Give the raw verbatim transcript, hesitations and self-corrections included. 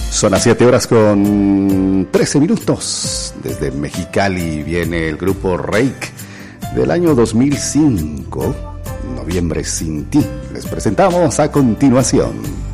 Son las siete horas con trece minutos. Desde Mexicali viene el grupo Reik del año dos mil cinco, Noviembre sin ti. Les presentamos a continuación.